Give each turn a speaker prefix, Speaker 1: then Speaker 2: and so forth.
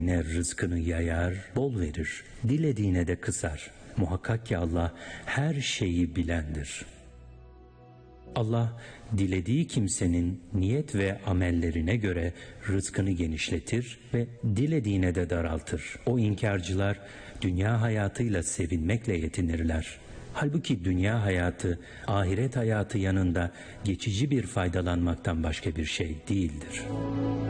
Speaker 1: rızkını yayar, bol verir. Dilediğine de kısar. Muhakkak ki Allah her şeyi bilendir. Allah dilediği kimsenin niyet ve amellerine göre rızkını genişletir ve dilediğine de daraltır. O inkarcılar dünya hayatıyla sevinmekle yetinirler. Halbuki dünya hayatı ahiret hayatı yanında geçici bir faydalanmaktan başka bir şey değildir.